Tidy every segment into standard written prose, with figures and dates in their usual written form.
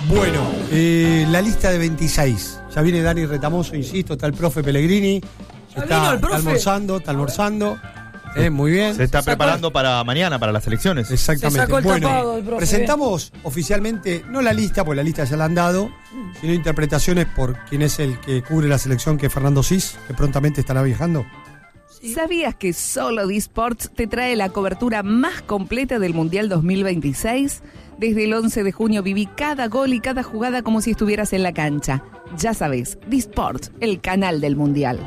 Bueno, la lista de 26. Ya viene Dani Retamoso, insisto, está el profe Pellegrini. Está almorzando. Muy bien. Se está preparando para mañana, para las elecciones. Exactamente. Sacó el Bueno, tapado el profe, presentamos oficialmente, no la lista, porque la lista ya la han dado, sino interpretaciones por quien es el que cubre la selección, que es Fernando Cis, que prontamente estará viajando. ¿Sabías que solo D-Sports te trae la cobertura más completa del Mundial 2026? Desde el 11 de junio viví cada gol y cada jugada como si estuvieras en la cancha. Ya sabes, D-Sports, el canal del Mundial.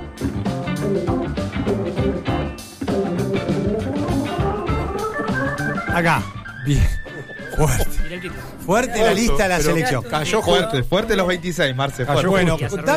Acá, bien, fuerte la lista de la selección. Cayó fuerte los 26, Marce. Bueno,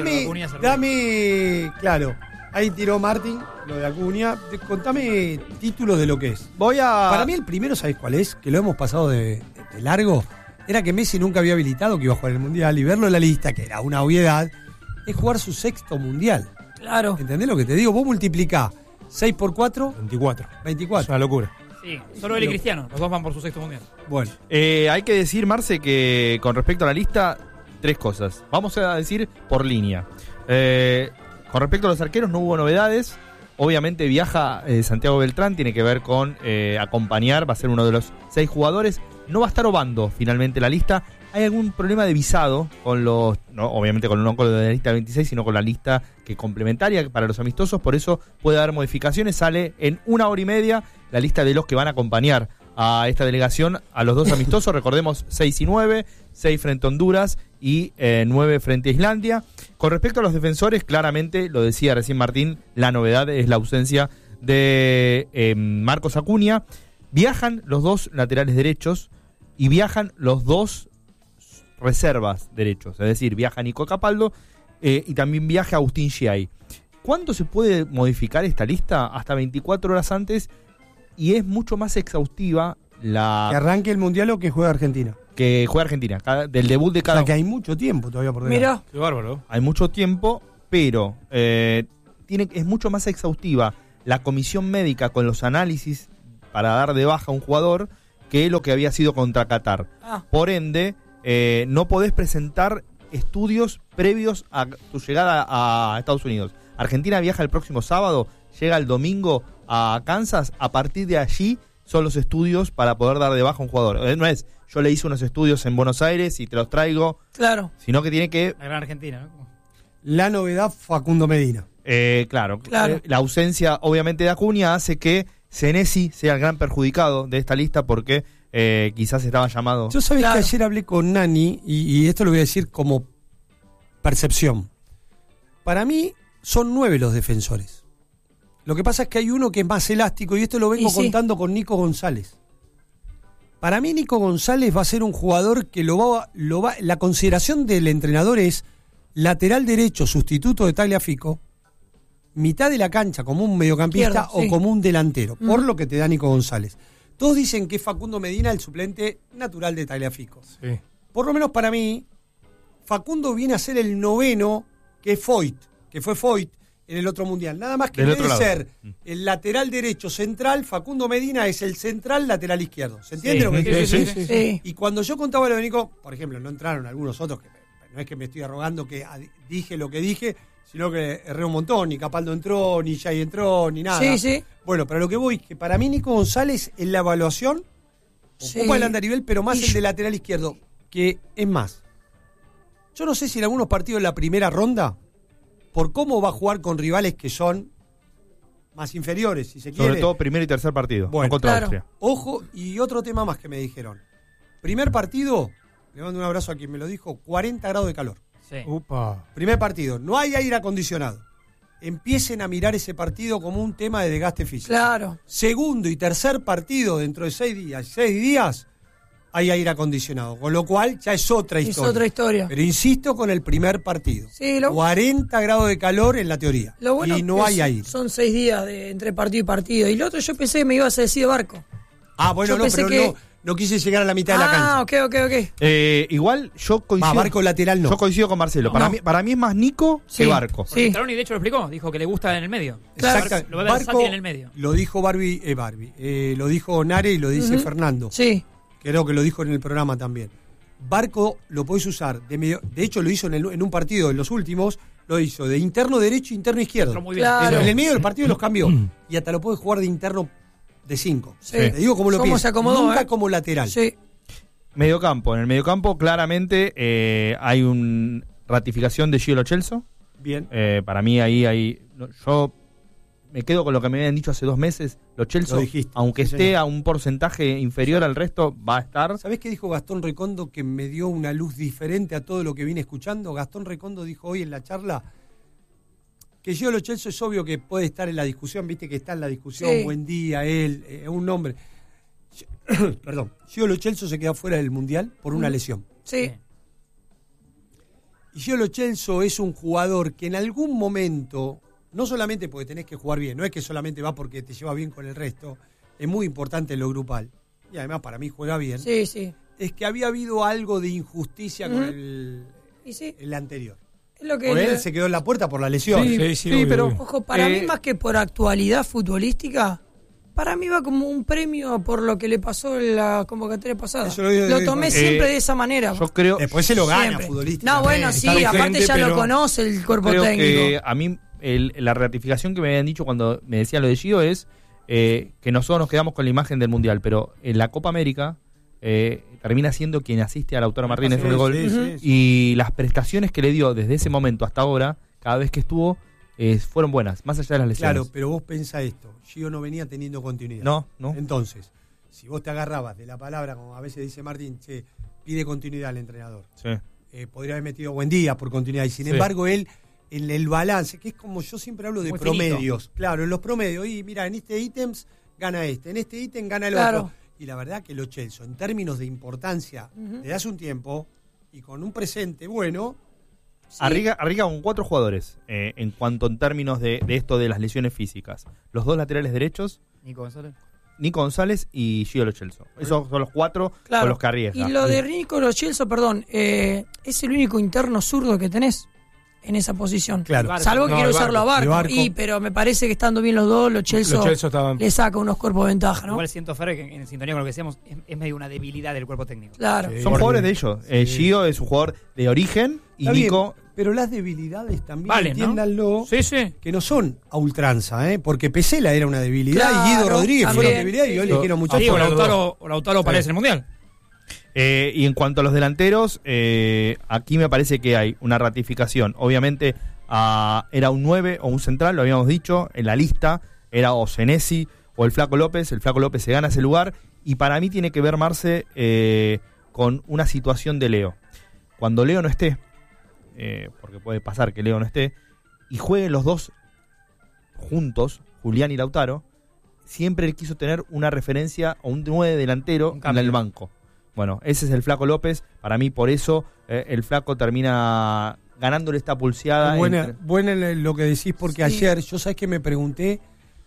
dame, claro, ahí tiró Martín, lo de Acuña. Contame títulos de lo que es. Para mí el primero, ¿sabés cuál es? Que lo hemos pasado de largo. Era que Messi nunca había habilitado que iba a jugar el Mundial, y verlo en la lista, que era una obviedad, es jugar su sexto Mundial. Claro. ¿Entendés lo que te digo? Vos multiplicá 6 por 4. 24. Es una locura. Sí, solo él y Cristiano, los dos van por su sexto mundial. Bueno. Hay que decir, Marce, que con respecto a la lista, 3 cosas. Vamos a decir por línea. Con respecto a los arqueros, no hubo novedades. Obviamente viaja Santiago Beltrán, tiene que ver con acompañar, va a ser uno de los 6 jugadores. No va a estar Obando finalmente la lista. Hay algún problema de visado con los, no, obviamente no con la lista 26, sino con la lista que complementaria para los amistosos, por eso puede haber modificaciones. Sale en 1 hora y media la lista de los que van a acompañar a esta delegación a los 2 amistosos. Recordemos 6 y 9, 6 frente a Honduras y 9 frente a Islandia. Con respecto a los defensores, claramente, lo decía recién Martín, la novedad es la ausencia de Marcos Acuña. Viajan los 2 laterales derechos y viajan los 2 reservas derechos, es decir, viaja Nico Capaldo y también viaja Agustín Giai. ¿Cuándo se puede modificar esta lista? Hasta 24 horas antes, y es mucho más exhaustiva la... Que arranque el Mundial o que juegue Argentina. Que juega Argentina, del debut de cada... O sea, que hay mucho tiempo todavía por delante. Mirá. Qué bárbaro. Hay mucho tiempo, pero es mucho más exhaustiva la comisión médica con los análisis para dar de baja a un jugador que lo que había sido contra Qatar. Por ende, no podés presentar estudios previos a tu llegada a Estados Unidos. Argentina viaja el próximo sábado, llega el domingo a Kansas. A partir de allí son los estudios para poder dar de baja a un jugador. No es, yo le hice unos estudios en Buenos Aires y te los traigo. Claro. Sino que tiene que... La gran Argentina, ¿no? La novedad, Facundo Medina. Claro. Claro. La ausencia, obviamente, de Acuña hace que Senesi sea el gran perjudicado de esta lista, porque quizás estaba llamado. Yo sabés que ayer hablé con Nani, y esto lo voy a decir como percepción. Para mí son 9 los defensores. Lo que pasa es que hay uno que es más elástico, y esto lo vengo contando con Nico González. Para mí Nico González va a ser un jugador que la consideración del entrenador es lateral derecho, sustituto de Tagliafico, mitad de la cancha como un mediocampista o como un delantero, por lo que te da Nico González. Todos dicen que es Facundo Medina el suplente natural de Tagliafico. Sí. Por lo menos para mí, Facundo viene a ser el noveno que fue Foyt en el otro mundial. Nada más que en vez de ser el lateral derecho central, Facundo Medina es el central lateral izquierdo. ¿Se entiende lo que quiero decir? Sí. Y cuando yo contaba lo de Nico, por ejemplo, no entraron algunos otros, que no es que me estoy arrogando que dije lo que dije, sino que erré un montón. Ni Capaldo entró, ni Giai entró, ni nada. Sí. Bueno, pero lo que voy, que para mí Nico González en la evaluación ocupa el andarivel, pero más el de lateral izquierdo, que es más. Yo no sé si en algunos partidos de la primera ronda, por cómo va a jugar con rivales que son más inferiores, si se quiere. Sobre todo primer y tercer partido, bueno, contra Austria. Ojo, y otro tema más que me dijeron. Primer partido, le mando un abrazo a quien me lo dijo, 40 grados de calor. Sí. Upa. Primer partido, no hay aire acondicionado. Empiecen a mirar ese partido como un tema de desgaste físico. Claro. Segundo y tercer partido, dentro de 6 días, hay aire acondicionado. Con lo cual ya es otra historia. Es otra historia. Pero insisto con el primer partido. Sí, 40 grados de calor en la teoría. Lo bueno y no hay aire. Son 6 días entre partido y partido. Y lo otro yo pensé que me ibas a decir de Barco. Ah, bueno, no, pero no quise llegar a la mitad de la cancha. Ok. Igual yo coincido. Barco lateral no. Yo coincido con Marcelo. Para mí es más Nico que Barco. Sí. Scaloni de hecho lo explicó. Dijo que le gusta en el medio. Claro. Lo ve versátil en el medio. Lo dijo Barbie. Lo dijo Nare y lo dice Fernando. Sí. Creo que lo dijo en el programa también. Barco lo podés usar de hecho lo hizo en un partido, en los últimos, lo hizo de interno derecho, interno izquierdo. Entró muy bien. Claro. En el medio del partido los cambió. Y hasta lo podés jugar de interno de 5. Sí. Te digo cómo lo ¿Cómo pienso. se acomodó, Nunca como lateral. Sí. Mediocampo. En el mediocampo, claramente, hay una ratificación de Gio Lo Celso. Bien. Para mí, yo me quedo con lo que me habían dicho hace 2 meses. Lo Celso, Lo dijiste, aunque sí, esté señor. a un porcentaje inferior al resto, va a estar. ¿Sabés qué dijo Gastón Recondo que me dio una luz diferente a todo lo que vine escuchando? Gastón Recondo dijo hoy en la charla que Gio Lo Celso es obvio que puede estar en la discusión, viste que está en la discusión, Sí. buen día, él, un nombre. Perdón, Gio Lo Celso se queda fuera del Mundial por una lesión. Sí. Y Gio Lo Celso es un jugador que en algún momento, no solamente porque tenés que jugar bien, no es que solamente va porque te lleva bien con el resto, es muy importante en lo grupal, y además para mí juega bien, Sí, sí. es que había habido algo de injusticia con Y sí, el anterior. es lo que... Porque él se quedó en la puerta por la lesión. Sí, pero Ojo, para mí más que por actualidad futbolística, para mí va como un premio por lo que le pasó en la convocatoria pasada. Eso lo digo Lo de- tomé siempre de esa manera. yo creo, Después se lo gana Siempre. futbolística. No, bueno, sí, Está aparte vigente, ya lo pero conoce el cuerpo creo técnico. que a mí la ratificación que me habían dicho cuando me decían lo de Gio es que nosotros nos quedamos con la imagen del Mundial, pero en la Copa América termina siendo quien asiste a Lautaro Martínez en el gol. Sí, sí, sí. Y las prestaciones que le dio desde ese momento hasta ahora, cada vez que estuvo, fueron buenas, más allá de las lesiones. Claro, pero vos pensá esto, Gio no venía teniendo continuidad. No. Entonces, si vos te agarrabas de la palabra, como a veces dice Martín, che, pide continuidad al entrenador. Sí. Podría haber metido buen día por continuidad. Y sin embargo, él, en el balance, que es como yo siempre hablo de Muy promedios. Claro, en los promedios. Y mira, en este ítems gana este, en este ítem gana el Claro. otro. Y la verdad que Lo Celso, en términos de importancia, desde hace un tiempo, y con un presente bueno, Arriga con 4 jugadores en cuanto en términos de esto de las lesiones físicas. Los 2 laterales derechos, Nico González. Nico González y Gio Lo Celso. Esos son los 4 Claro. con los que arriesga. Y lo de Nico Lo Celso, perdón, es el único interno zurdo que tenés en esa posición. claro. Salvo que No, quiero el usarlo a Barco. Barco. El Barco. Pero me parece que estando bien los dos, Lo Celso Lo Celso estaba- le saca unos cuerpos de ventaja, ¿no? Igual siento, Fer, que en sintonía con lo que decíamos, es medio una debilidad del cuerpo técnico. Claro. Sí. Son jugadores de ellos. Sí. Gio es un jugador de origen y Está bien, Nico... pero las debilidades también, Vale, ¿no? entiéndanlo, Sí, sí. que no son a ultranza, porque Pesela era una debilidad Claro, y Guido Rodríguez fue una también. debilidad y yo le quiero mucho. Sí, o Muchachos, Lautaro parece en el Mundial. Y en cuanto a los delanteros, aquí me parece que hay una ratificación. Obviamente era un 9 o un central, lo habíamos dicho, en la lista era o Senesi o el Flaco López. El Flaco López se gana ese lugar y para mí tiene que ver, Marce, con una situación de Leo. Cuando Leo no esté, porque puede pasar que Leo no esté, y jueguen los dos juntos, Julián y Lautaro, siempre él quiso tener una referencia o un 9 delantero Un en cambio. el banco. Bueno, ese es el Flaco López. Para mí, por eso, el Flaco termina ganándole esta pulseada. Buena lo que decís, porque Sí. ayer yo sabes que me pregunté,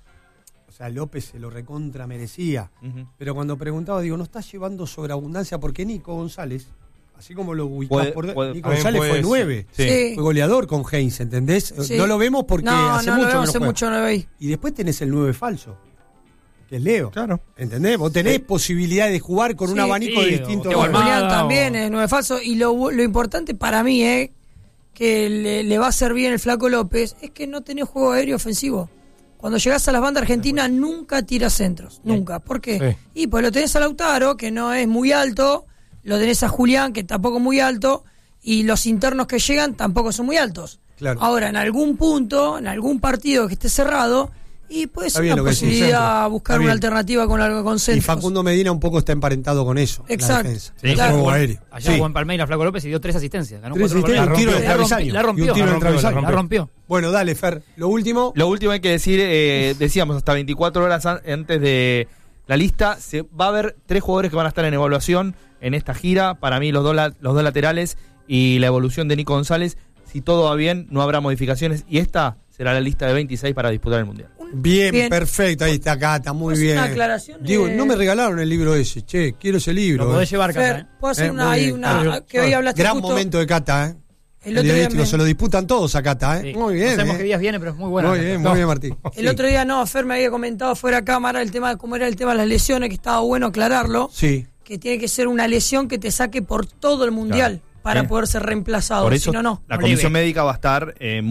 o sea, López se lo recontra merecía, Ujú. pero cuando preguntaba, digo, no estás llevando sobreabundancia porque Nico González, así como lo ubicás Puede- Nico también González puede fue ser. 9, Sí. fue goleador con Heinz, ¿entendés? Sí. No lo vemos porque no, hace no, mucho lo que vemos, no hace juega. mucho no lo veis. Y después tenés el 9 falso, que es Leo. Claro. ¿Entendés? Vos tenés posibilidad de jugar con un Sí, abanico de sí, distintos. o te Almada, Julián o- también es 9 falso. Y lo importante para mí es que le va a hacer bien el Flaco López, es que no tenés juego aéreo ofensivo. Cuando llegás a las bandas argentinas nunca tiras centros, nunca. ¿Por qué? Sí. Y pues lo tenés a Lautaro, que no es muy alto, lo tenés a Julián, que tampoco es muy alto, y los internos que llegan tampoco son muy altos. Claro. Ahora, en algún punto, en algún partido que esté cerrado, y puede Está ser bien una lo que decís, posibilidad centro. buscar Está una bien. alternativa con Y centros. Facundo Medina un poco está emparentado con eso. Exacto. La defensa. Sí, El claro. juego aéreo. Allá Sí. jugó en Palmeiras Flaco López y dio 3 asistencias. Ganó 3 4 asistencias, un tiro de la rompió. travesaño. La rompió. Y un tiro de La rompió. travesaño. La rompió. Bueno, dale, Fer. Lo último. Lo último hay que decir, decíamos, hasta 24 horas antes de la lista, se va a haber 3 jugadores que van a estar en evaluación en esta gira. Para mí, los dos laterales y la evolución de Nico González. Si todo va bien, no habrá modificaciones. Y esta será la lista de 26 para disputar el Mundial. Bien, perfecto. Ahí está, Cata. Muy ¿Puedo hacer bien. una aclaración? Digo, no me regalaron el libro ese. Che, quiero ese libro. Lo podés llevar, Fer, Cata. ¿puedo hacer Muy una, ahí bien. una que hoy hablaste Gran justo? momento de Cata, El otro día Periodístico, me- se lo disputan todos a Cata, Sí. Muy bien. No sabemos qué días viene, pero es muy buena. Muy bien, muy bien, Martín. El Sí. otro día no, Fer me había comentado fuera de cámara el tema de cómo era el tema de las lesiones, que estaba bueno aclararlo. Sí. que tiene que ser una lesión que te saque por todo el mundial para Sí. poder ser reemplazado. Por eso Si no. la comisión médica va a estar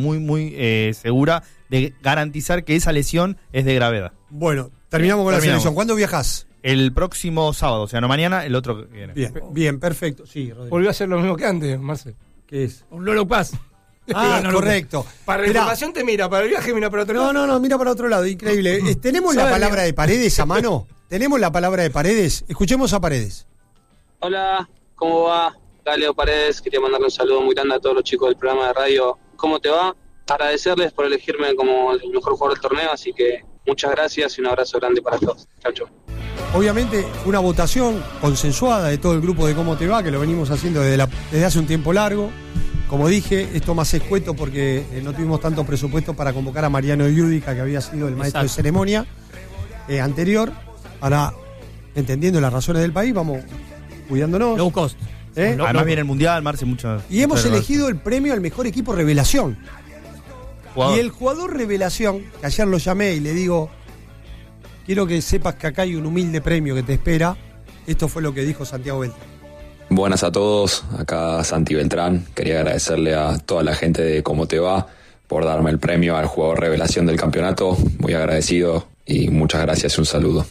muy segura de garantizar que esa lesión es de gravedad. Bueno, terminamos con la Terminamos. selección. ¿Cuándo viajás? El próximo sábado, o sea, no mañana, el otro que viene. Bien, perfecto. Sí, Rodrigo. Volvió a hacer lo mismo que antes, Marce. ¿Qué es? Un Lolo Paz. Ah, No, correcto. Para la Mirá, información te mira, para el viaje mira para otro lado. No, mira para otro lado, increíble. ¿Tenemos la palabra de Paredes a mano? ¿Tenemos la palabra de Paredes? Escuchemos a Paredes. Hola, ¿cómo va? Acá Leo Paredes, quería mandarle un saludo muy grande a todos los chicos del programa de radio. ¿Cómo te va? Agradecerles por elegirme como el mejor jugador del torneo, así que muchas gracias y un abrazo grande para todos. Chau, chau. Obviamente, una votación consensuada de todo el grupo de Cómo Te Va, que lo venimos haciendo desde hace un tiempo largo. Como dije, esto más escueto porque no tuvimos tanto presupuesto para convocar a Mariano Yudica, que había sido el maestro de ceremonia anterior. Ahora, entendiendo las razones del país, vamos cuidándonos. Low cost. Además viene el Mundial, Marce, muchas. Y hemos muchas elegido el premio al mejor equipo revelación. jugador. Y el jugador revelación, que ayer lo llamé y le digo, quiero que sepas que acá hay un humilde premio que te espera. Esto fue lo que dijo Santiago Beltrán. Buenas a todos, acá Santi Beltrán. Quería agradecerle a toda la gente de Cómo Te Va por darme el premio al jugador revelación del campeonato. Muy agradecido y muchas gracias y un saludo.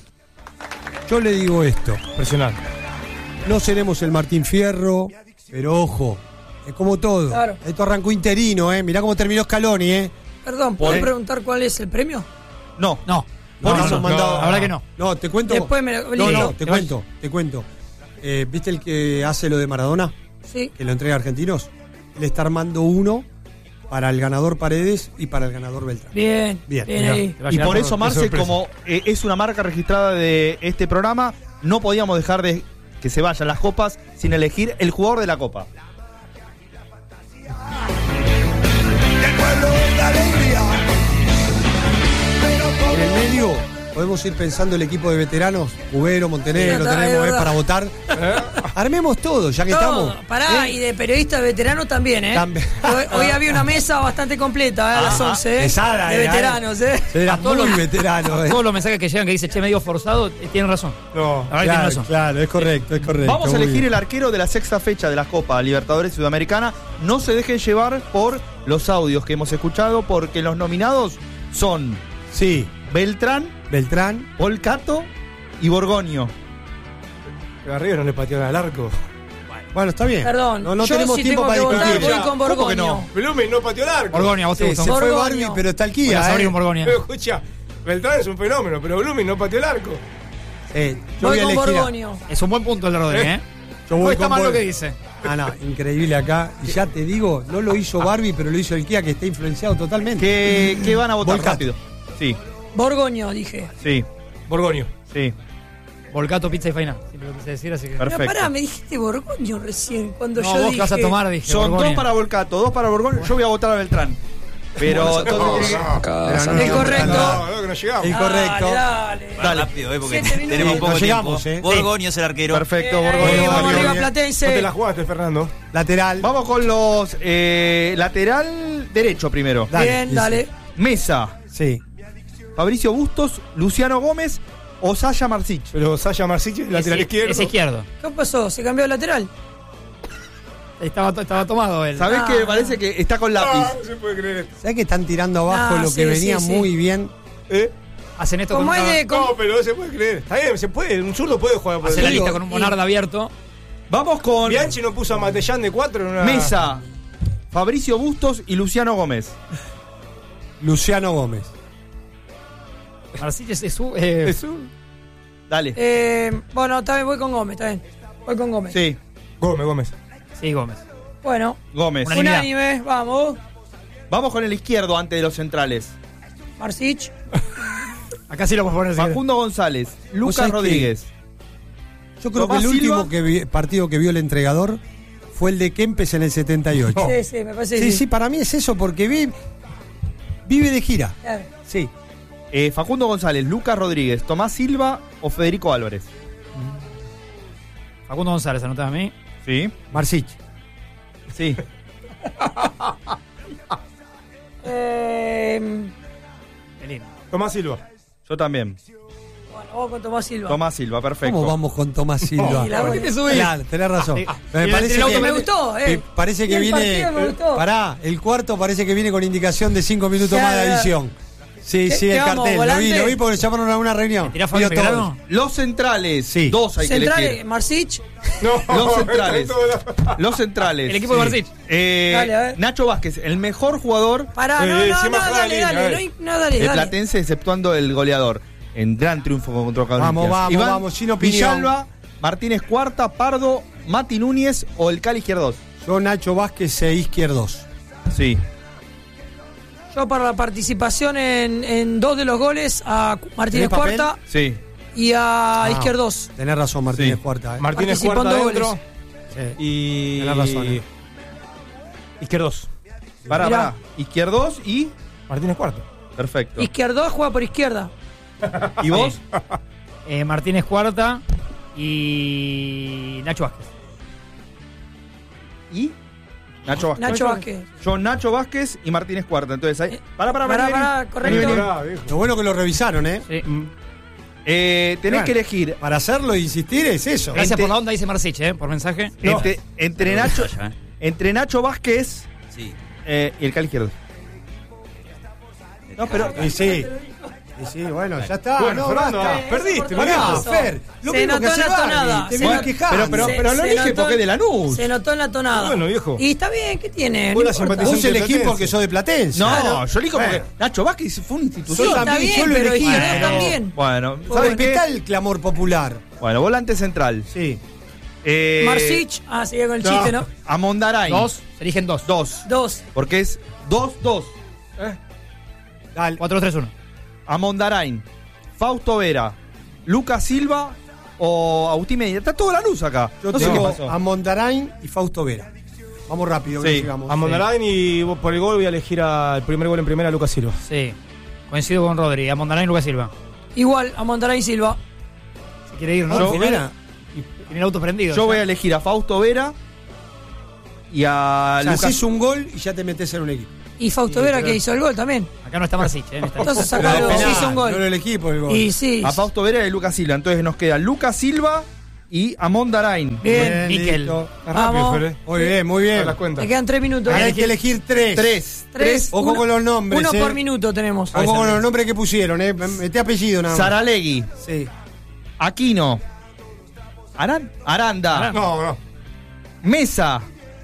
Yo le digo esto, Impresionante. no seremos el Martín Fierro, pero ojo, es como todo. Claro. Esto arrancó interino, mirá cómo terminó Scaloni, Perdón, ¿puedo preguntar cuál es el premio? No, No. Por No, eso no, mandado. la verdad que no. No, te cuento. Después me No, listo. te cuento. ¿Viste el que hace lo de Maradona? Sí. Que lo entrega a argentinos. Él está armando uno para el ganador Paredes y para el ganador Beltrán. Bien, Bien, bien mirá. ahí. Te va a y llegar por eso, Marce, sorpresa. como es una marca registrada de este programa, no podíamos dejar de que se vayan las copas sin elegir el jugador de la copa. En el medio podemos ir pensando el equipo de veteranos, Cubero, Montenegro, Sí, está, tenemos es verdad. para votar. Armemos todo, ya que Todo, estamos. pará, y de periodistas veteranos también, También. Hoy había una mesa bastante completa, a las 11, pesada, de veteranos, Era todos muy los- veterano. Todos los mensajes que llegan que dice, che, medio forzado, tienen razón. No. La verdad que tienen razón. Claro, es correcto. Vamos a muy elegir bien. el arquero de la sexta fecha de la Copa Libertadores Sudamericana. No se dejen llevar por los audios que hemos escuchado, porque los nominados son Sí, Beltrán, Beltrán. Volcato y Borgoño. Pero arriba no le pateó nada al arco. Bueno, está bien. Perdón, no yo tenemos si tiempo tengo para que votar, discutir. voy con ¿Cómo que Borgoño. no? Belumi no pateó el arco. Borgoña, ¿vos te Sí, gustó? se fue Borgoño. Barbie, pero está el Buenas Kia. abrir un Borgoña. Pero escucha, Beltrán es un fenómeno, pero Belumi no pateó el arco. Yo Voy voy a con elegir. Borgoño. Es un buen punto el de Rodri, ¿eh? Yo No voy está con mal lo Bor- que dice. No, increíble acá. Y ya te digo, no lo hizo Barbie, pero lo hizo el Kia, que está influenciado totalmente. ¿Qué van a votar Volcato. rápido? Sí, Borgoño, dije. sí, Borgoño. sí. Volcato, pizza y faina. Siempre lo quise decir, así que. Perfecto. Pero pará, me dijiste Borgoño recién, cuando No, yo vos dije... que vas a tomar, dije. Son Borgoña. 2 para Volcato, 2 para Borgoño. Yo voy a votar a Beltrán. Pero todo tiene que- Acá Pero Santi Es correcto. No, que no llegamos. Incorrecto. Dale. Dale. Rápido, porque 7 minutos. tenemos poco no llegamos, tiempo. Borgoño es el arquero. Perfecto, Vamos Borgoño. arriba, bien. No te Platense. la jugaste, Fernando. Lateral. Vamos con los lateral derecho primero. Dale, Bien, dice. dale. Mesa, Sí. Fabricio Bustos, Luciano Gómez o Sasha Marsic. Pero Sasha Marsic, lateral izquierdo. Es izquierdo. ¿Qué pasó? ¿Se cambió de lateral? Estaba tomado él. ¿Sabés Ah. que parece que está con lápiz? Ah, no se puede creer esto. ¿Sabes que están tirando abajo No, lo sí, que venía sí, sí. muy bien? ¿Eh? Hacen esto Como con es una- de... No, pero no se puede creer. Está bien, se puede. Un zurdo puede jugar por Hace la el lista con un monarda abierto. Vamos con Bianchi no puso a Matellán de 4 en una. Mesa, Fabricio Bustos y Luciano Gómez. Luciano Gómez. Marcillo es su. Es un. Dale. Bueno, está bien, voy con Gómez, está bien. Voy con Gómez. Sí, Gómez. Sí, Gómez. Bueno, Gómez. Unanimidad. unánime, vamos. Vamos con el izquierdo antes de los centrales. Marcich. Acá sí lo puedes poner. si querés. Facundo González, ¿Vos Lucas sabés Rodríguez. Yo creo Tomás que el último Silva. partido que vio el entregador fue el de Kempes en el 78. Sí, sí, me parece Sí, que sí, para mí es eso, porque vive de gira. Claro. Sí. Facundo González, Lucas Rodríguez, Tomás Silva o Federico Álvarez. Facundo González, anotás a mí. Sí, Marcich. sí. Qué lindo. Tomás Silva. Yo también. Bueno, Vamos con Tomás Silva. Tomás Silva, perfecto. ¿Cómo vamos con Tomás Silva? Y la buena. Claro, tenés razón. Ah, Me parece el que me gustó, parece Y que el viene. partido me gustó. Pará, el cuarto parece que viene con indicación de 5 minutos más de Claro. adición. Sí, ¿Qué- sí, qué el vamos, cartel. volante? Lo vi porque llamaron a una reunión. ¿Tirá Fabio Vio todo. Pelgrano? Los centrales. Sí. Dos hay que Centrales, elegir. Marsich. No, Los centrales. todo Los centrales. El equipo de Marsich. Dale, a ver. Nacho Vázquez, el mejor jugador Pará, no, sí, más dale, línea, dale. No, dale, de dale. Platense, exceptuando el goleador. En gran triunfo contra Corinthians. Vamos, vamos, sin opinión. Villalba, Martínez Cuarta, Pardo, Mati Núñez o el Cali Izquierdos. Yo, Nacho Vázquez e izquierdos. Sí. Yo para la participación en 2 de los goles a Martínez ¿Tenés papel? Cuarta Sí. y a Izquierdos. Tenés razón, Martínez Sí. Cuarta. Martínez Participó en Cuarta 2 adentro. goles. Sí. Y. Tenés razón. Izquierdos. Pará. Izquierdos y. Martínez Cuarta. Perfecto. Izquierdos juega por izquierda. ¿Y vos? Martínez Cuarta y Nacho Vázquez. ¿Y? Nacho Vázquez. Nacho Vázquez. Yo, Nacho Vázquez y Martínez Cuarta. Entonces ahí. Pará, Pará, correcto. vení. Lo bueno que lo revisaron, ¿eh? Sí. Tenés Bueno. que elegir Para hacerlo e insistir es eso. Gracias por la onda, dice Marsich, por mensaje. entre Nacho Vázquez Sí. y el Cali Izquierdo. No, pero. Y sí. Y sí, bueno, ya está. Bueno, no, Fernando, basta. perdiste, Pará, viejo. Fer. Lo Se mismo que notó hace en la tonada. Barney. Te Se vienes notó- quejando. pero Se lo elige notó- porque es de Lanús. Se notó en la tonada. Bueno, viejo. Y está bien, ¿qué tiene? Vos No la importa. simpatizás Vos de elegís Platense. porque sos de Platense. No, Claro. yo elijo porque Bueno. Nacho Vázquez fue una Sí, institución. está también, bien, yo lo pero elegí. Izquierdos Bueno. también. Bueno, ¿sabes ¿Sabes qué? qué tal el clamor popular? Bueno, volante central. Sí. Marsich. Sigue con el chiste, ¿no? Amondarain. Dos, se eligen dos. 2. Porque es 2-2. Dale. 4-3-1. Amondarain, Fausto Vera, Lucas Silva o Agustín Medina. Está toda la luz acá. Yo no sé qué tengo pasó. a Mondarain y Fausto Vera. Vamos rápido, que Sí. no sigamos. A Mondarain y por el gol voy a elegir al primer gol en primera a Lucas Silva. Sí. Coincido con Rodri. A Montaná y Lucas Silva. Igual, a Montaray Silva. Si quiere ir, ¿no? Yo- Al final, Vera. tiene el auto prendido. Yo voy ya. a elegir a Fausto Vera y a O sea, Lucas. haces un gol y ya te metes en un equipo. Y Fausto Vera, que hizo el gol también. Acá no está Marsich, no está. Entonces Pero sacalo. al Sí, final, hizo un gol. No lo elegí por el gol. Y sí. A Fausto Vera y Lucas Silva. Entonces nos queda Lucas Silva y Amondarain. Bien. Níquel. listo. Está rápido, Vamos. Fer. Muy bien, muy Te bien. das cuenta. Te quedan 3 minutos. Ahora hay que elegir tres. Tres. Ojo con los nombres. Uno por minuto tenemos. Ojo con los nombres que pusieron, Mete apellido nada más. Saralegui, Sí. Aquino, Aranda, No. Mesa,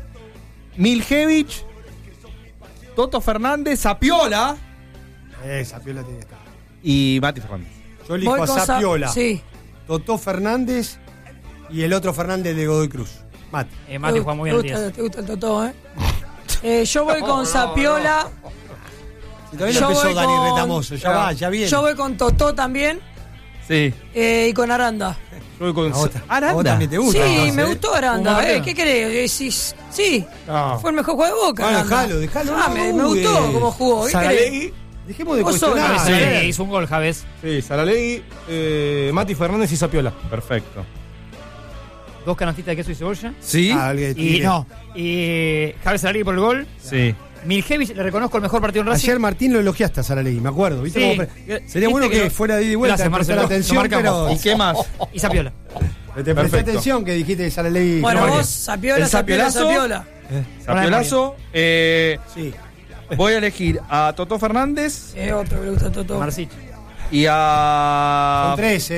Miljevich, Toto Fernández, Zapiola Sapiola tiene que estar. y Mati Fernández. Yo elijo a Sapiola, Sí. Totó Fernández y el otro Fernández de Godoy Cruz. Mati. Mati juega muy bien el 10. Te gusta el Totó, yo voy con Sapiola. Si todavía Yo no empezó voy Dani con- Retamoso, ya va, ya viene. Yo voy con Totó también. Sí. Y con Aranda. Yo voy con. A vos Aranda. también te gusta. Sí, entonces, me ¿eh? gustó Aranda. Marcano. ¿Qué querés? Sí. No. Fue el mejor juego de Boca. Bueno, Aranda. dejalo. Me no gustó dudes. cómo jugó. ¿Qué querés? Saralegui. Dejemos de Vos sos cuestionar. una Sí, vez. hizo un gol, Javes. Sí, Saralegui, Mati Fernández y Sapiola. Perfecto. Dos canastitas de queso y cebolla. ¿Sí? Ah, alguien Y tire. no. Y Javes Saralegui por el gol. Sí. Miljevich, le reconozco el mejor partido en Racing. Ayer Martín lo elogiaste a Saralegui, me acuerdo. ¿Viste Sí. cómo Viste sería bueno que, que fuera de ida y vuelta, Gracias, prestar Marcelo. atención, Lo marcamos. pero ¿Y qué más? Y Zapiola. te presté Perfecto. atención que dijiste que Saralegui. Bueno, no, vos, Sapiola, El Sapiola, Sapiolazo. Sapiola. Sapiolazo. Sí. Voy a elegir a Toto Fernández Otro que le gusta Totó. Marsich. y a. Son 3,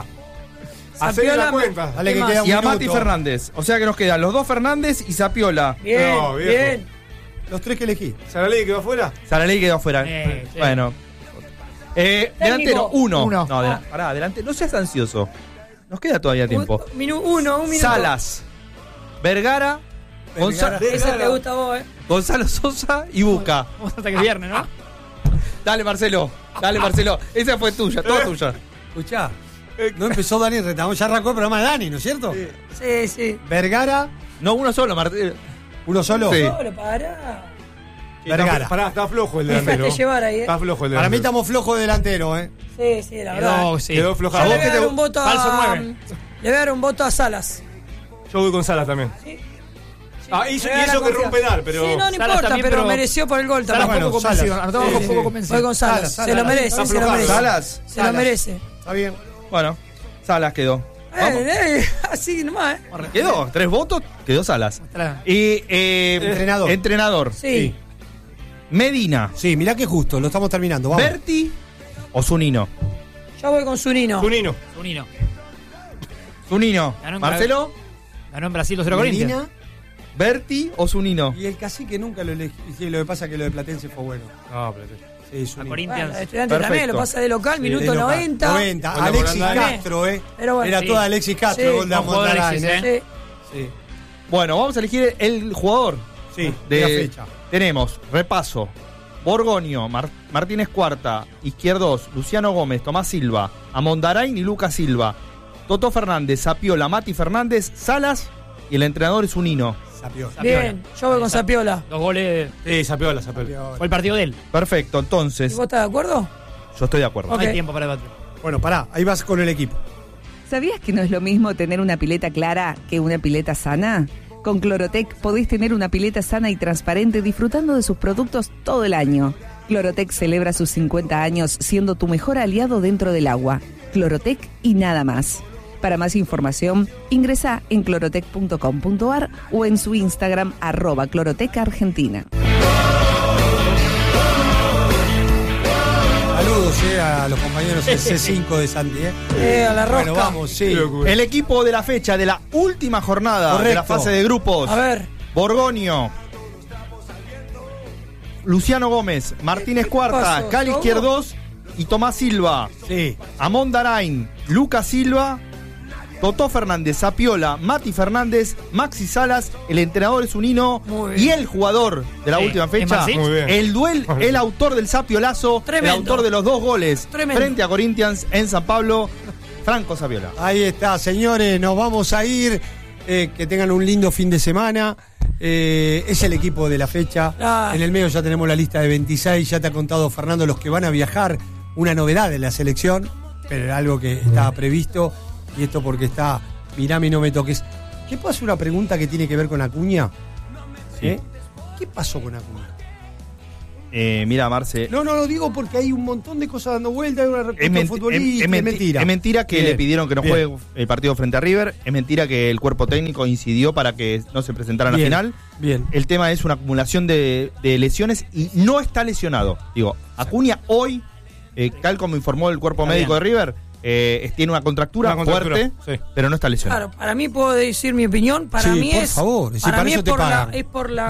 Hacé la cuenta. Dale que ¿Qué queda más? un Y a minuto. Mati Fernández. O sea que nos quedan los dos Fernández y Zapiola. Bien, No, viejo. bien. Los 3 que elegí. Saralegui quedó afuera. Saralegui quedó afuera. Sí. Bueno. Delantero, uno. Uno. No, pará, adelante. No seas ansioso. Nos queda todavía tiempo. Un minuto. Salas, Vergara, Esa te gusta a vos, Gonzalo Sosa y Buca. Vamos hasta que el viernes, ¿no? Dale, Marcelo. Esa fue tuya, toda tuya. Escuchá, no empezó Dani Retamo, ya arrancó el programa de Dani, ¿no es cierto? Sí. Vergara, No, uno solo, Marcelo. uno solo. Sí. Solo, pará. Vergara. Pará, está flojo el Dejaste delantero. llevar ahí, Está flojo el Para mí delantero. estamos flojos de delantero, Sí, la verdad. Quedó, sí. Quedó Yo flojado. le vos voy a que dar te- un voto Falso a... 9. Le voy a dar un voto a Salas. Yo voy con Salas también. Sí. Hizo, Le voy a dar hizo la que rompe confianza. penal, pero. Sí, no Salas importa, también, pero pero- mereció por el gol Salas también. bueno, poco convencido. Salas. Anotamos Sí, poco sí. convencido. Voy con Salas. Salas, Se lo Salas. merece, Está se lo aflojado. merece. Salas. Se lo merece. Está bien. Bueno, Salas quedó. Vamos. Así nomás, Quedó, 3 votos, quedó Salas. Y entrenador. Sí. Medina. Sí, mirá que justo, lo estamos terminando. Vamos. Berti o Zunino. Yo voy con Zunino. Zunino. Zunino. Ganó en Marcelo. Ganó en Brasil 2-0 Corinthians. Medina, Berti o Zunino. y el cacique nunca lo elegí. Sí, lo que pasa es que lo de Platense fue bueno. No, pero Sí, A Zunino. Corinthians. Bueno, Estudiantes Perfecto. también lo pasa de local, minuto De local. 90. 90. Bueno, Alexis por andar. Castro, Pero bueno, Era sí. toda Alexis Castro, Sí. gol de Buen jugador Amondarain, Alexis, Sí. Sí, Bueno, vamos a elegir el jugador sí, de la fecha. Tenemos, repaso. Borgoño, Martínez Cuarta, Izquierdos, Luciano Gómez, Tomás Silva, Amondarain y Lucas Silva, Toto Fernández, Sapiola, Mati Fernández, Salas y el entrenador es Zunino. Sapiola. Bien, yo voy con Sapiola. 2 goles. Sí, Sapiola. Fue el partido de él. Perfecto, ¿Y entonces, vos estás de acuerdo? yo estoy de acuerdo. Ok. No hay tiempo para debatir. Bueno, pará, ahí vas con el equipo. ¿Sabías que no es lo mismo tener una pileta clara que una pileta sana? Con Clorotec podés tener una pileta sana y transparente disfrutando de sus productos todo el año. Clorotec celebra sus 50 años siendo tu mejor aliado dentro del agua. Clorotec y nada más. Para más información, ingresa en clorotec.com.ar o en su Instagram @clorotecargentina. Saludos a los compañeros del C5 de Santi. A la rosca. Bueno, vamos, sí. El equipo de la fecha de la última jornada de la Correcto. fase de grupos. A ver. Borgoño, Luciano Gómez, Martínez Cuarta, pasó? Cali ¿Cómo? Izquierdos y Tomás Silva. Sí. Amondarain, Lucas Silva, Totó Fernández, Sapiola, Mati Fernández, Maxi Salas, el entrenador es Zunino Muy y bien. el jugador de la Sí. última ¿Es fecha, Marcín? Muy bien. el autor del Sapiolazo, Tremendo. el autor de los 2 goles Tremendo. frente a Corinthians en San Pablo, Franco Sapiola. Ahí está, señores, nos vamos a ir. Que tengan un lindo fin de semana. Es el equipo de la fecha. Ah. En el medio ya tenemos la lista de 26. Ya te ha contado Fernando los que van a viajar. Una novedad de la selección, pero era algo que estaba previsto. Y esto porque está, mirame y no me toques. ¿Qué puedo hacer una pregunta que tiene que ver con Acuña? Sí. ¿Qué pasó con Acuña? Mira, Marce, No, lo digo porque hay un montón de cosas dando vuelta. Hay una es, respuesta futbolística. Es mentira. Es mentira que Bien, le pidieron que no bien. juegue el partido frente a River. Es mentira que el cuerpo técnico incidió para que no se presentara en la Bien, final. Bien. El tema es una acumulación de lesiones y no está lesionado. Digo, Acuña hoy, tal como informó el cuerpo Está médico bien. de River, tiene una contractura, fuerte, sí. pero no está lesionado. Claro, para mí puedo decir mi opinión. Para Sí, mí por es. favor, si para para mí eso es te por, pagan. es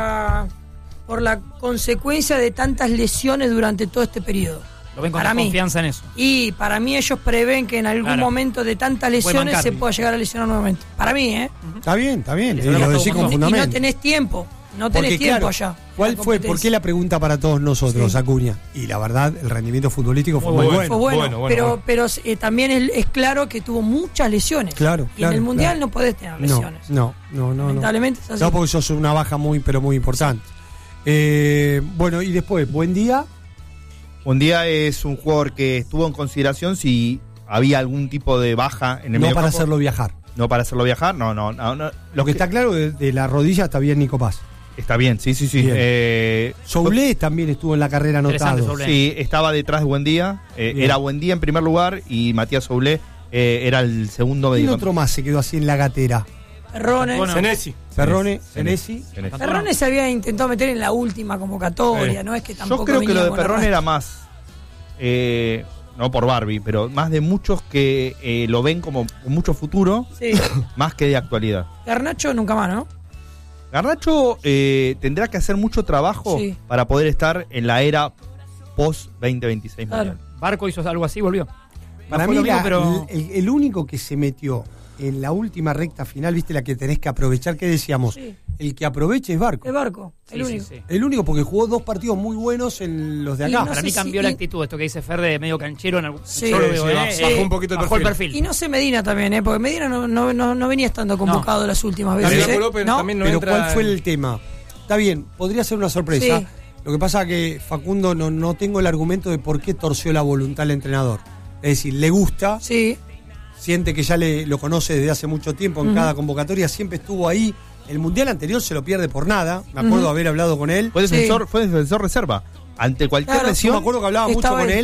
por la consecuencia de tantas lesiones durante todo este periodo. Lo ven con Para mí. confianza en eso. Y para mí ellos prevén que en algún Claro. momento de tantas lesiones mancar. se pueda llegar a lesionar nuevamente. Para mí, ¿eh? Está bien. Eso Y lo lo hemos decís todo con un montón. Y no fundamento. tenés tiempo. No tenés Porque, tiempo claro, allá. ¿Cuál La fue? ¿Por competencia. qué la pregunta para todos nosotros, Sí. Acuña? Y la verdad, el rendimiento futbolístico fue Muy muy bueno. bueno. Fue bueno, Bueno. pero también es claro que tuvo muchas lesiones. Claro, Y en el Mundial claro. no podés tener lesiones. No. Lamentablemente es así. No, porque sos una baja muy, pero muy importante. Bueno, y después, buen día. Un día es un jugador que estuvo en consideración si había algún tipo de baja en el No medio para campo. hacerlo viajar. No para hacerlo viajar, no. Lo que está claro, de la rodilla está bien Nico Paz. Está bien, sí. Bien. Soulé también estuvo en la carrera Interesante, anotado. Soulé. Sí, estaba detrás de Buendía. Bien. Era Buendía en primer lugar y Matías Soulé era el segundo ¿Quién medio. otro más se quedó así en la gatera? Ferrone. Bueno. Senesi. Ferrone, Senesi. Senesi. Ferrone se había intentado meter en la última convocatoria, Sí. no es que tampoco Yo creo que venía lo de con la Perrone racha. era más, no por Barbie, pero más de muchos que lo ven como con mucho futuro, Sí. más que de actualidad. Garnacho nunca más, ¿no? Garnacho tendrá que hacer mucho trabajo Sí. para poder estar en la era post-2026 Claro. mundial. Barco hizo algo así, volvió. Para No fue mí, lo mismo, pero el único que se metió en la última recta final, viste, la que tenés que aprovechar, ¿qué decíamos? Sí. El que aproveche es Barco. El Barco, Sí, el sí, único. sí. El único, porque jugó 2 partidos muy buenos en los de Y acá. no Para sé mí si- cambió la y- actitud, esto que dice Fer de medio canchero en algún Sí. yo lo veo, Sí, bajó un poquito el bajó perfil. Y no sé Medina también, porque Medina no venía estando convocado las últimas veces. Federico ¿eh? López ¿No? también no Pero entra ¿cuál fue en- el tema? Está bien, podría ser una sorpresa. Sí. Lo que pasa que Facundo no tengo el argumento de por qué torció la voluntad al entrenador. Es decir, le gusta, Sí, siente que ya lo conoce desde hace mucho tiempo en cada convocatoria, siempre estuvo ahí. El mundial anterior se lo pierde por nada. Me acuerdo haber hablado con él. Fue Sí. defensor reserva. Ante cualquier Claro, Yo lesión, me acuerdo que hablaba mucho Estaba con él. él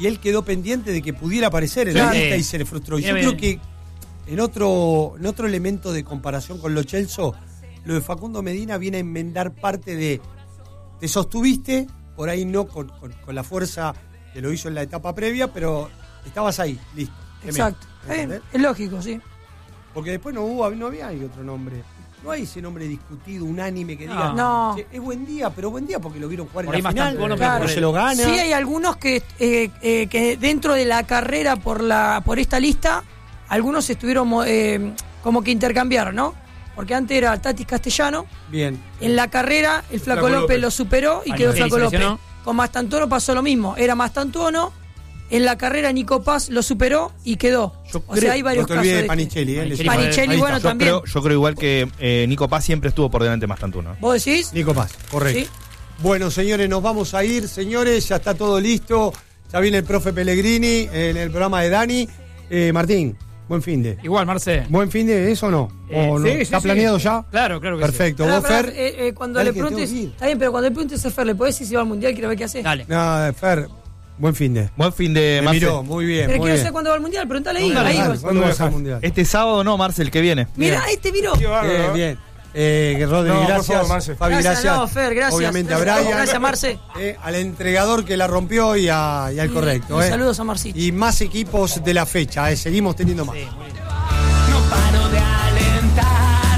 y él quedó pendiente de que pudiera aparecer en la lista y se le frustró. Y yo creo que en otro elemento de comparación con Lo Celso, lo de Facundo Medina viene a enmendar parte de te sostuviste, por ahí no con la fuerza que lo hizo en la etapa previa, pero estabas ahí, listo. Exacto. Es lógico, sí. Porque después no había otro nombre. No hay ese nombre discutido, unánime, que diga, no. Es buen día, pero buen día porque lo vieron jugar por en la final, claro. se lo gana. Sí, hay algunos que dentro de la carrera por esta lista, algunos estuvieron como que intercambiaron, ¿no? Porque antes era Tatis Castellano. Bien. En la carrera, el Flaco López lo superó y quedó Flaco López. Con Mastantuono pasó lo mismo. Era Mastantuono. En la carrera Nico Paz lo superó y quedó. Hay varios casos de Panichelli. Panichelli, bueno, también. Yo creo igual que Nico Paz siempre estuvo por delante de Mastantuono. ¿Vos decís? Nico Paz, correcto. ¿Sí? Bueno, señores, nos vamos a ir. Señores, ya está todo listo. Ya viene el profe Pellegrini en el programa de Dani. Martín, buen fin de. Igual, Marce. ¿Buen fin de eso o no? ¿O no? ¿Está planeado ya? Claro que perfecto. sí. ¿Vos, Fer? Cuando le preguntes... Está bien, pero cuando le preguntes a Fer, ¿le podés decir si va al Mundial? Quiero ver qué hace. Dale. No, Fer... Buen fin de. Me miró, muy bien. Pero quiero bien. saber cuándo va al Mundial, preguntale ahí. ¿Cuándo vas al Mundial? Este sábado no, Marce, el que viene. Mirá, miró. Bien. Rodri, gracias. Favor, Fabi, gracias. No, Fer, gracias. Obviamente a Brian. Gracias, Marce. Al entregador que la rompió y al correcto. Saludos a Marcito. Y más equipos de la fecha. Seguimos teniendo más. Sí, no paro de alentar.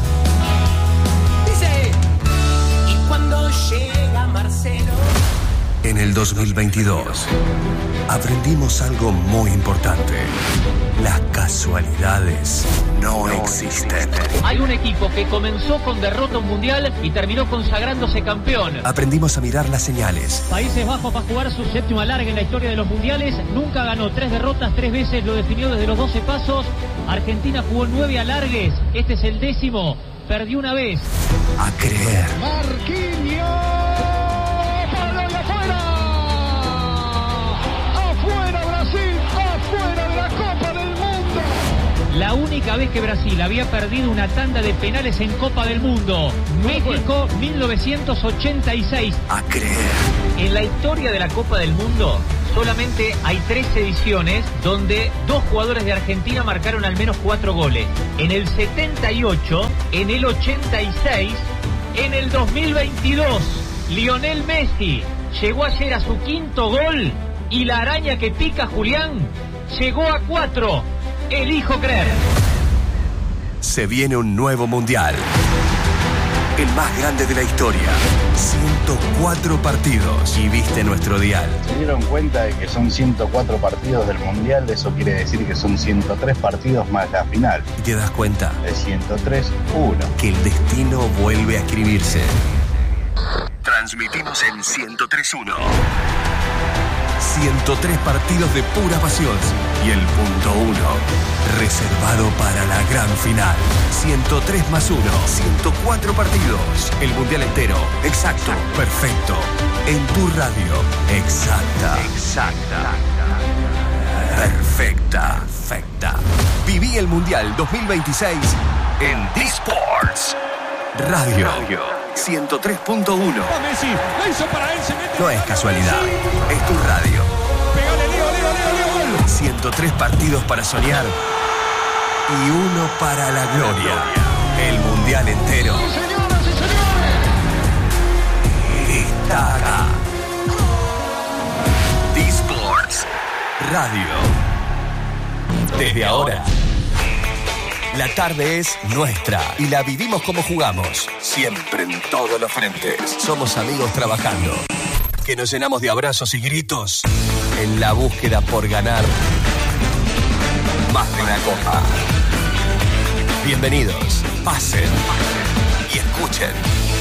Dice, y cuando llega Marcelo. En el 2022 aprendimos algo muy importante. Las casualidades no existen. Hay un equipo que comenzó con derrota mundial y terminó consagrándose campeón. Aprendimos a mirar las señales. Países Bajos va a jugar su séptimo alargue en la historia de los mundiales. Nunca ganó 3 derrotas, 3 veces lo definió desde los 12 pasos. Argentina jugó 9 alargues. Este es el 10º. Perdió una vez. A creer. Marquinhos. La única vez que Brasil había perdido una tanda de penales en Copa del Mundo. México 1986. A creer. En la historia de la Copa del Mundo solamente hay 3 ediciones donde 2 jugadores de Argentina marcaron al menos 4 goles. En el 78, en el 86, en el 2022. Lionel Messi llegó ayer a su 5º gol y la araña que pica Julián llegó a 4. Elijo creer. Se viene un nuevo mundial. El más grande de la historia. 104 partidos. Y viste nuestro dial. Se dieron cuenta de que son 104 partidos del mundial. Eso quiere decir que son 103 partidos más la final. Y te das cuenta. De 103-1. Que el destino vuelve a escribirse. Transmitimos en 103.1. 103 partidos de pura pasión. Y el punto 1, reservado para la gran final. 103 más 1, 104 partidos. El mundial entero, exacto, perfecto. En tu radio, exacta. Perfecta. Viví el mundial 2026 en D-Sports Radio 103.1. No es casualidad, es tu radio. 103 partidos para soñar y 1 para la gloria. El mundial entero está acá. D-Sports Radio. Desde ahora, la tarde es nuestra y la vivimos como jugamos. Siempre en todos los frentes. Somos amigos trabajando, que nos llenamos de abrazos y gritos en la búsqueda por ganar más de una copa. Bienvenidos, pasen y escuchen.